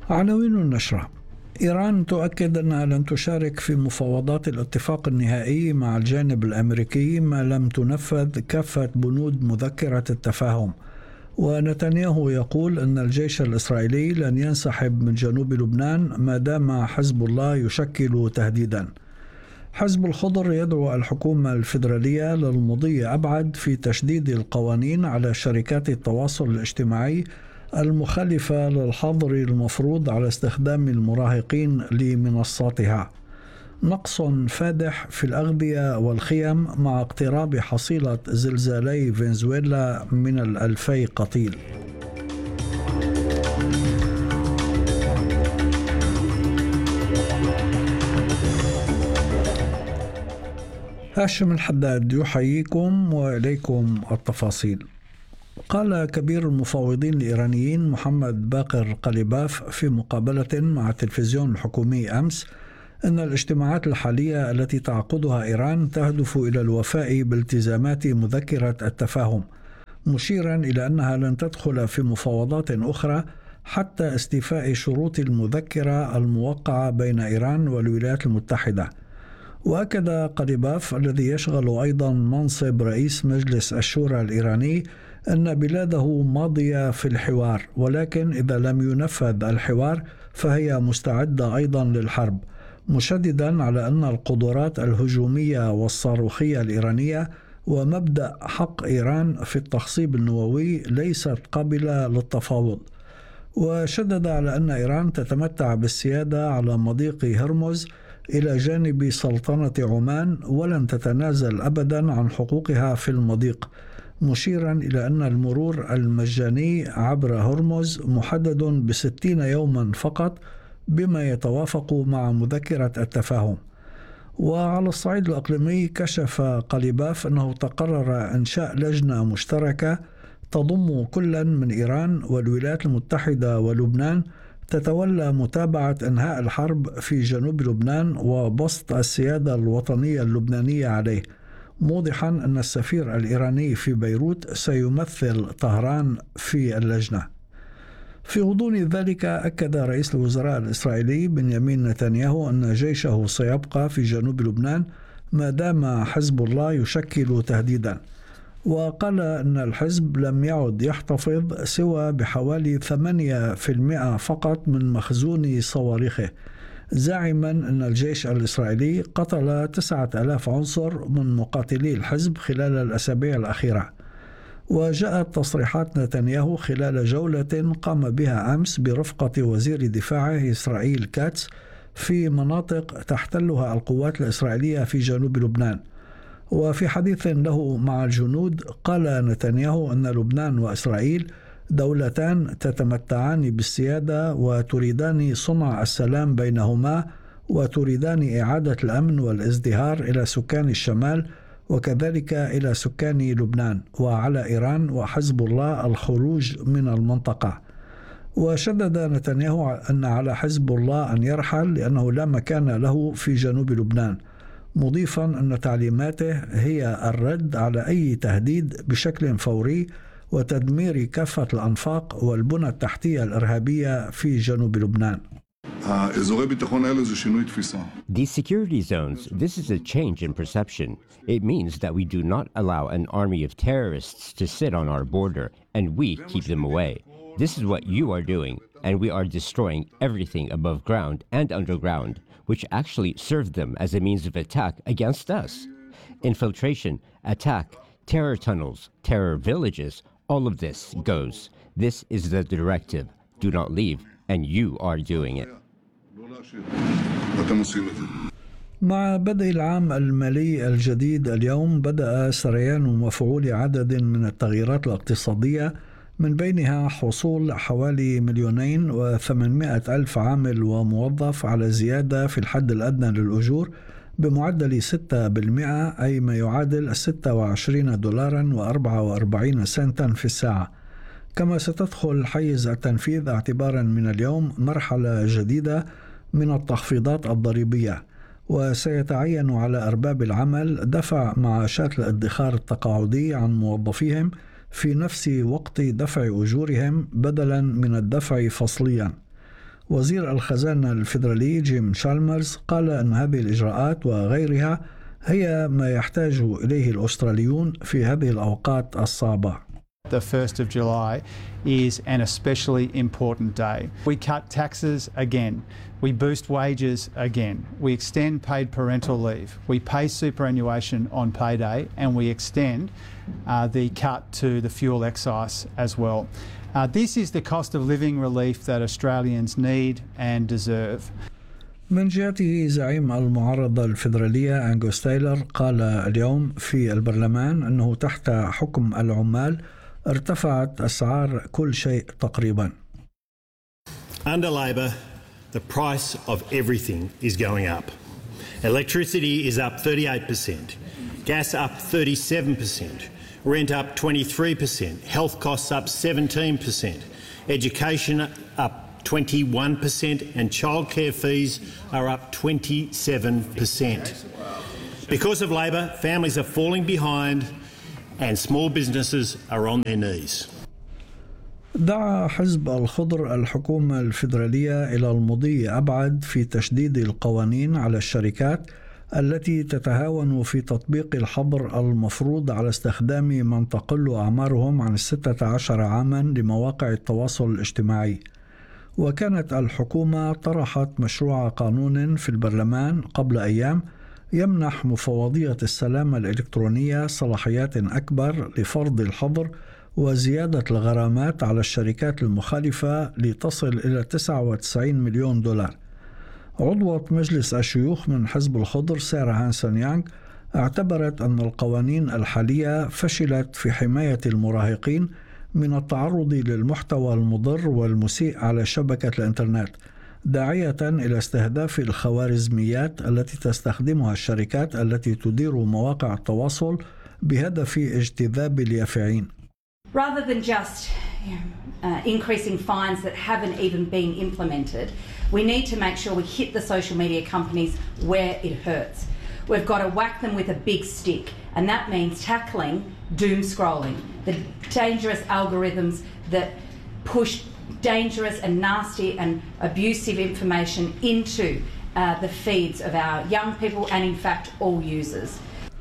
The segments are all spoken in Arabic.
عناوين النشرة: إيران تؤكد أنها لن تشارك في مفاوضات الاتفاق النهائي مع الجانب الأمريكي ما لم تنفذ كافة بنود مذكرة التفاهم. ونتنياهو يقول أن الجيش الإسرائيلي لن ينسحب من جنوب لبنان ما دام حزب الله يشكل تهديدا. حزب الخضر يدعو الحكومة الفيدرالية للمضي أبعد في تشديد القوانين على شركات التواصل الاجتماعي المخالفة للحظر المفروض على استخدام المراهقين لمنصاتها. نقص فادح في الأغذية والخيم مع اقتراب حصيلة زلزالي فنزويلا من 2000 قتيل. هاشم الحداد يحييكم وإليكم التفاصيل. قال كبير المفاوضين الإيرانيين محمد باقر قليباف في مقابلة مع التلفزيون الحكومي أمس أن الاجتماعات الحالية التي تعقدها إيران تهدف إلى الوفاء بالتزامات مذكرة التفاهم، مشيرا إلى أنها لن تدخل في مفاوضات أخرى حتى استيفاء شروط المذكرة الموقعة بين إيران والولايات المتحدة. وأكد قليباف الذي يشغل أيضا منصب رئيس مجلس الشورى الإيراني أن بلاده ماضية في الحوار، ولكن إذا لم ينفذ الحوار فهي مستعدة أيضا للحرب، مشددا على أن القدرات الهجومية والصاروخية الإيرانية ومبدأ حق إيران في التخصيب النووي ليست قابلة للتفاوض. وشدد على أن إيران تتمتع بالسيادة على مضيق هرمز إلى جانب سلطنة عمان ولن تتنازل أبدا عن حقوقها في المضيق، مشيرا إلى أن المرور المجاني عبر هرمز محدد ب60 يوما فقط بما يتوافق مع مذكرة التفاهم. وعلى الصعيد الإقليمي كشف قليباف أنه تقرر إنشاء لجنة مشتركة تضم كلا من إيران والولايات المتحدة ولبنان تتولى متابعة إنهاء الحرب في جنوب لبنان وبسط السيادة الوطنية اللبنانية عليه، موضحا أن السفير الإيراني في بيروت سيمثل طهران في اللجنة. في غضون ذلك أكد رئيس الوزراء الإسرائيلي بنيامين نتنياهو أن جيشه سيبقى في جنوب لبنان ما دام حزب الله يشكل تهديدا، وقال أن الحزب لم يعد يحتفظ سوى بحوالي 8% فقط من مخزون صواريخه، زاعما أن الجيش الإسرائيلي قتل 9000 عنصر من مقاتلي الحزب خلال الأسابيع الأخيرة. وجاءت تصريحات نتنياهو خلال جولة قام بها أمس برفقة وزير دفاعه إسرائيل كاتس في مناطق تحتلها القوات الإسرائيلية في جنوب لبنان. وفي حديث له مع الجنود قال نتنياهو أن لبنان وإسرائيل دولتان تتمتعان بالسيادة وتريدان صنع السلام بينهما وتريدان إعادة الأمن والازدهار إلى سكان الشمال وكذلك إلى سكان لبنان، وعلى إيران وحزب الله الخروج من المنطقة. وشدد نتنياهو أن على حزب الله أن يرحل لأنه لا مكان له في جنوب لبنان، مضيفا أن تعليماته هي الرد على أي تهديد بشكل فوري وتدمير كافة الأنفاق والبنى التحتية الإرهابية في جنوب لبنان. These security zones, this is a change in perception. It means that we do not allow an army of terrorists to sit on our border and we keep them away. This is what you are doing, and we are destroying everything above ground and underground, which actually served them as a means of attack against us. Infiltration, attack, terror tunnels, terror villages, all of this goes. This is the directive. Do not leave, and you are doing it. مع بدء العام المالي الجديد اليوم بدأ سريان مفعول عدد من التغييرات الاقتصادية، من بينها حصول حوالي 2,800,000 عامل وموظف على زيادة في الحد الأدنى للأجور بمعدل 6%، أي ما يعادل $26.44 في الساعة. كما ستدخل حيز التنفيذ اعتبارا من اليوم مرحلة جديدة من التخفيضات الضريبية، وسيتعين على أرباب العمل دفع معاشات الادخار التقاعدي عن موظفيهم في نفس وقت دفع أجورهم بدلا من الدفع فصليا. وزير الخزانة الفيدرالي جيم شالمرز قال أن هذه الإجراءات وغيرها هي ما يحتاج إليه الأستراليون في هذه الأوقات الصعبة. The 1st of July is an especially important day. We cut taxes again. We boost wages again. We extend paid parental leave. We pay superannuation on payday, and we extend the cut to the fuel excise as well. This is the cost of living relief that Australians need and deserve. من جهته زعيم المعارضة الفيدرالية أنغوس تايلر قال اليوم في البرلمان أنه تحت حكم العمال ارتفعت أسعار كل شيء تقريبا. Under Labor, the price of everything is going up. Electricity is up 38%, gas up 37%, rent up 23%, health costs up 17%, education up 21%, and childcare fees are up 27%. Because of Labor, families are falling behind and small businesses are on their knees. دعا حزب الخضر الحكومة الفيدرالية إلى المضي أبعد في تشديد القوانين على الشركات التي تتهاون في تطبيق الحظر المفروض على استخدام من تقل أعمارهم عن 16 عاما لمواقع التواصل الاجتماعي. وكانت الحكومة طرحت مشروع قانون في البرلمان قبل أيام يمنح مفوضية السلامة الإلكترونية صلاحيات أكبر لفرض الحظر وزيادة الغرامات على الشركات المخالفة لتصل إلى 99 مليون دولار. عضوة مجلس الشيوخ من حزب الخضر سارة هانسون يانغ اعتبرت أن القوانين الحالية فشلت في حماية المراهقين من التعرض للمحتوى المضر والمسيء على شبكة الإنترنت، داعية إلى استهداف الخوارزميات التي تستخدمها الشركات التي تدير مواقع التواصل بهدف اجتذاب اليافعين. Rather than just increasing fines that haven't even been implemented, we need to make sure we hit the social media companies where it hurts. We've got to whack them with a big stick, and that means tackling doom scrolling, the dangerous algorithms that push dangerous and nasty and abusive information into the feeds of our young people and in fact all users.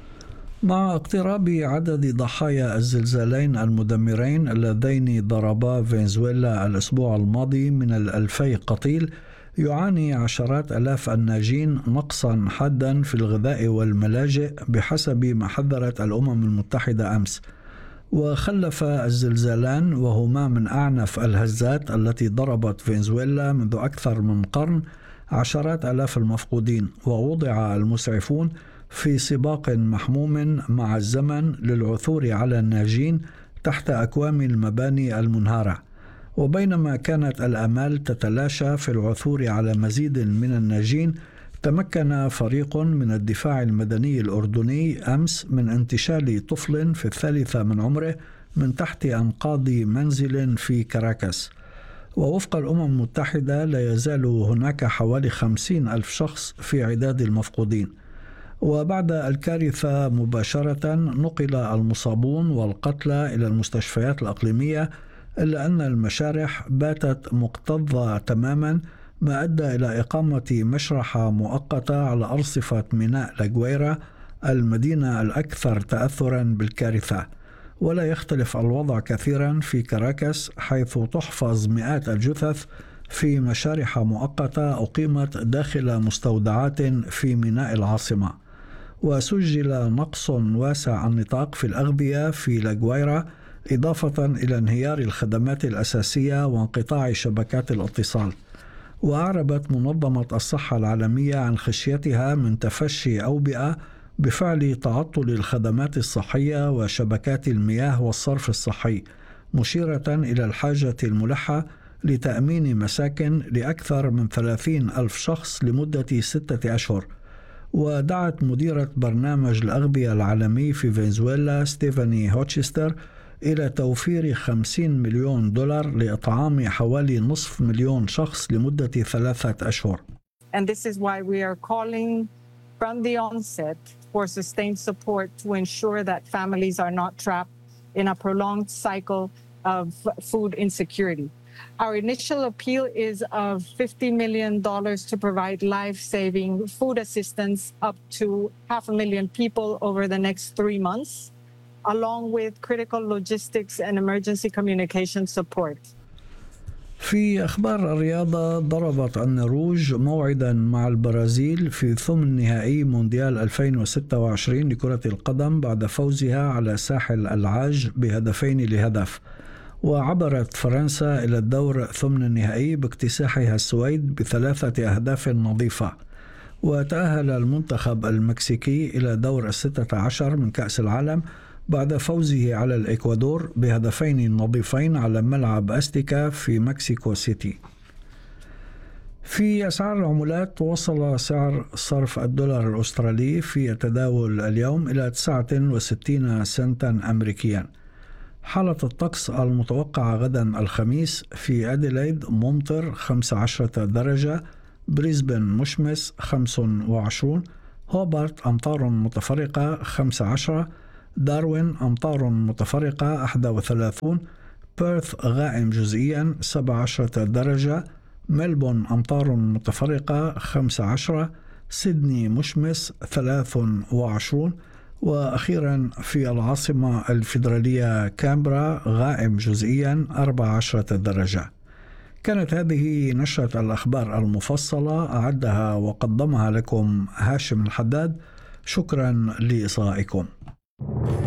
مع اقتراب عدد ضحايا الزلزالين المدمرين اللذين ضربا فنزويلا الأسبوع الماضي من 2000 قتيل، يعاني عشرات آلاف الناجين نقصا حادا في الغذاء والملاجئ بحسب ما حذرت الأمم المتحدة أمس. وخلف الزلزالان وهما من أعنف الهزات التي ضربت فنزويلا منذ أكثر من قرن عشرات آلاف المفقودين، ووضع المسعفون في سباق محموم مع الزمن للعثور على الناجين تحت أكوام المباني المنهارة. وبينما كانت الآمال تتلاشى في العثور على مزيد من الناجين، تمكن فريق من الدفاع المدني الأردني أمس من انتشال طفل في 3 من عمره من تحت أنقاض منزل في كاراكاس. ووفق الأمم المتحدة لا يزال هناك حوالي 50,000 شخص في عداد المفقودين. وبعد الكارثة مباشرة نقل المصابون والقتلى إلى المستشفيات الأقليمية، إلا أن المشارح باتت مكتظة تماما، ما أدى إلى إقامة مشرحة مؤقتة على أرصفة ميناء لاغويرا المدينة الأكثر تأثرا بالكارثة. ولا يختلف الوضع كثيرا في كاراكاس، حيث تحفظ مئات الجثث في مشارح مؤقتة أقيمت داخل مستودعات في ميناء العاصمة. وسجل نقص واسع النطاق في الأغذية في لاغويرا، إضافة إلى انهيار الخدمات الأساسية وانقطاع شبكات الاتصال. وأعربت منظمة الصحة العالمية عن خشيتها من تفشي أوبئة بفعل تعطل الخدمات الصحية وشبكات المياه والصرف الصحي، مشيرة إلى الحاجة الملحة لتأمين مساكن لأكثر من 30,000 شخص لمدة 6 أشهر. ودعت مديرة برنامج الأغذية العالمي في فنزويلا ستيفاني هوتشستر إلى توفير 50 مليون دولار لإطعام حوالي 500,000 شخص لمدة 3 أشهر. And this is why we are calling from the onset for sustained support to ensure that families are not trapped in a prolonged cycle of food insecurity. Our initial appeal is of $50 million to provide life-saving food assistance up to 500,000 people over the next 3 months, along with critical logistics and emergency communication support. في أخبار الرياضة، ضربت النرويج موعدا مع البرازيل في ثمن نهائي مونديال 2026 لكرة القدم بعد فوزها على ساحل العاج ب2-0. وعبرت فرنسا إلى الدور ثمن النهائي باكتساحها السويد ب3 أهداف نظيفة. وتأهل المنتخب المكسيكي إلى دور 16 من كأس العالم بعد فوزه على الإكوادور ب2 نظيفين على ملعب أستيكا في مكسيكو سيتي. في أسعار العملات، وصل سعر صرف الدولار الأسترالي في التداول اليوم إلى 69 سنتا أمريكيا. حالة الطقس المتوقعة غدا الخميس: في أديلايد ممطر 15 درجة، بريسبن مشمس 25، هوبارت أمطار متفرقة 15، داروين أمطار متفرقة 31، بيرث غائم جزئيا 17 درجة، ملبون أمطار متفرقة 15، سيدني مشمس 23، وأخيرا في العاصمة الفيدرالية كامبرا غائم جزئيا 14 درجة. كانت هذه نشرة الأخبار المفصلة، أعدها وقدمها لكم هاشم الحداد. شكرا لإصغائكم.